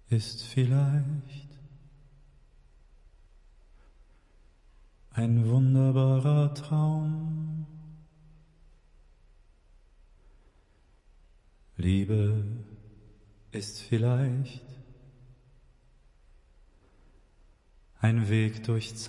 ist vielleicht ein wunderbarer Traum. Liebe ist vielleicht ein Weg durch